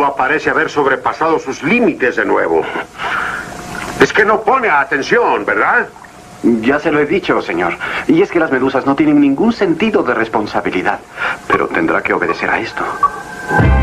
Todo parece haber sobrepasado sus límites de nuevo. Es que no pone atención, ¿verdad? Ya se lo he dicho, señor. Y es que las medusas no tienen ningún sentido de responsabilidad. Pero tendrá que obedecer a esto.